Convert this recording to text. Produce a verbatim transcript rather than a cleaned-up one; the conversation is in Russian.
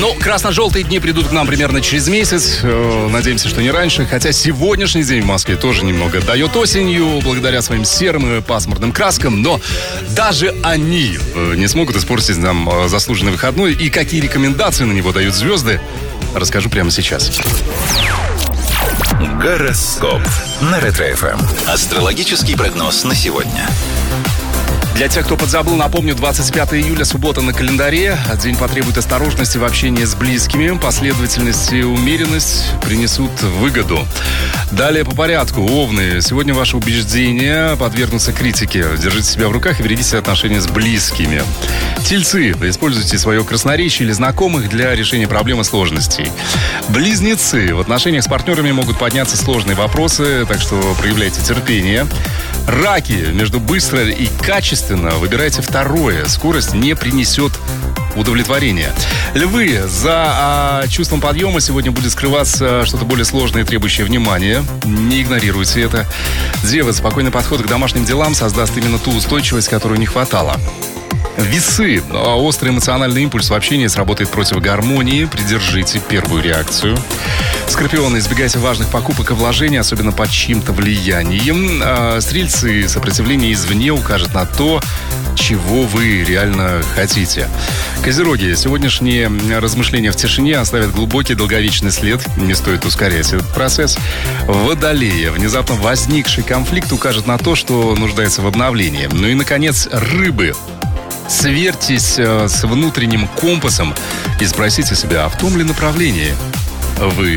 Ну, красно-желтые дни придут к нам примерно через месяц. Надеемся, что не раньше. Хотя сегодняшний день в Москве тоже немного отдает осенью, благодаря своим серым и пасмурным краскам. Но даже они не смогут испортить нам заслуженный выходной. И какие рекомендации на него дают звезды, расскажу прямо сейчас. Гороскоп на Ретро-эф эм. Астрологический прогноз на сегодня. Для тех, кто подзабыл, напомню, двадцать пятое июля, суббота на календаре. День потребует осторожности в общении с близкими. Последовательность и умеренность принесут выгоду. Далее по порядку. Овны. Сегодня ваши убеждения подвергнутся критике. Держите себя в руках и берегите отношения с близкими. Тельцы. Используйте свое красноречие или знакомых для решения проблем и сложностей. Близнецы. В отношениях с партнерами могут подняться сложные вопросы, так что проявляйте терпение. Раки. Между быстро и качественно выбирайте второе. Скорость не принесет удовлетворения. Львы. За а, чувством подъема сегодня будет скрываться что-то более сложное и требующее внимания. Не игнорируйте это. Девы. Спокойный подход к домашним делам создаст именно ту устойчивость, которой не хватало. Весы. Острый эмоциональный импульс в общении сработает против гармонии. Придержите первую реакцию. Скорпионы. Избегайте важных покупок и вложений, особенно под чьим-то влиянием. Стрельцы. Сопротивление извне укажет на то, чего вы реально хотите. Козероги. Сегодняшние размышления в тишине оставят глубокий долговечный след. Не стоит ускорять этот процесс. Водолеи. Внезапно возникший конфликт укажет на то, что нуждается в обновлении. Ну и, наконец, рыбы. Сверьтесь с внутренним компасом и спросите себя, а в том ли направлении вы